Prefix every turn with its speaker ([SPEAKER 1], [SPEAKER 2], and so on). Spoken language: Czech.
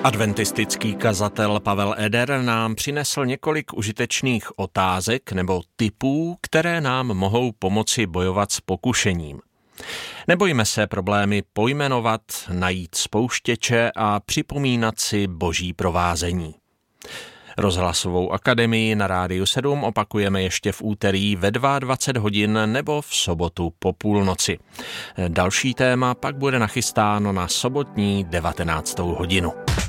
[SPEAKER 1] Adventistický kazatel Pavel Eder nám přinesl několik užitečných otázek nebo tipů, které nám mohou pomoci bojovat s pokušením. Nebojme se problémy pojmenovat, najít spouštěče a připomínat si boží provázení. Rozhlasovou akademii na Rádiu 7 opakujeme ještě v úterý ve 22 hodin nebo v sobotu po půlnoci. Další téma pak bude nachystáno na sobotní 19. hodinu.